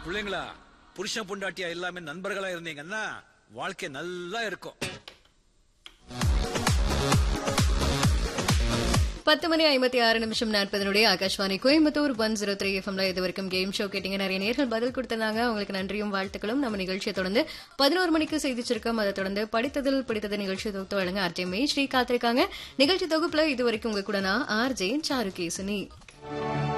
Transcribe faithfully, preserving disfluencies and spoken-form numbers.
பிள்ளைங்களா, புருஷன் பொண்டாட்டியா எல்லாமே நண்பர்களா இருந்தீங்கன்னா வாழ்க்கை நல்லா இருக்கும். பத்து மணி ஐம்பத்தி ஆறு நிமிஷம் நாற்பதனுடைய Akashvani Coimbatore one zero three எஃப்எம்ல இது வரைக்கும் கேம் ஷோ கேட்டீங்க. நிறைய நேர்கள் பதில் கொடுத்திருந்தாங்க. உங்களுக்கு நன்றியும் வாழ்த்துக்களும். நம்ம நிகழ்ச்சியை தொடர்ந்து பதினோரு மணிக்கு செய்தி சுருக்கம், அதை தொடர்ந்து படித்ததில் பிடித்தது நிகழ்ச்சி தொகுத்து வழங்க ஆர்ஜே மே ஸ்ரீ காத்திருக்காங்க. நிகழ்ச்சி தொகுப்புல இது வரைக்கும் உங்க கூட நான் ஆர்ஜே சாருகேசினி.